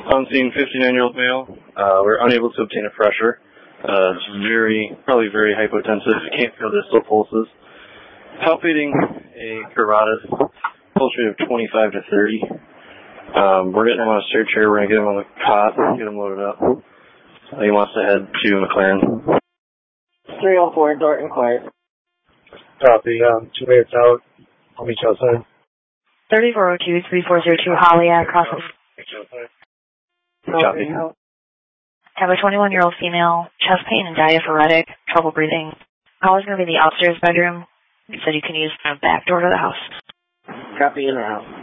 On scene, 59-year-old male. We're unable to obtain a pressure. Probably very hypotensive. Can't feel distal pulses. Palpating a carotid pulse rate of 25 to 30. We're getting him on a search here. We're going to get him on the cot, get him loaded up. He wants to head to McLaren. 304, Dorton Court. Copy. 2 minutes out. I'll meet you outside. 3402, 3402, Holly, crossing. Copy. Have a 21-year-old female, chest pain and diaphoretic, trouble breathing. Holly's going to be in the upstairs bedroom. You said you can use the back door to the house. Copy in and out.